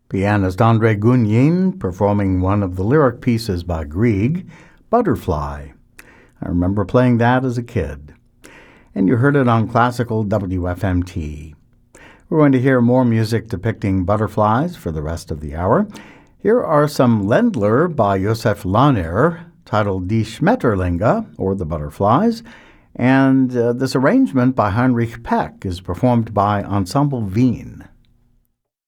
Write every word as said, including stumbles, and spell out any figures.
Pianist Andre Gounin performing one of the lyric pieces by Grieg, Butterfly. I remember playing that as a kid. And you heard it on classical W F M T. We're going to hear more music depicting butterflies for the rest of the hour. Here are some Ländler by Josef Lahner, titled Die Schmetterlinge, or The Butterflies, and uh, this arrangement by Heinrich Peck is performed by Ensemble Wien.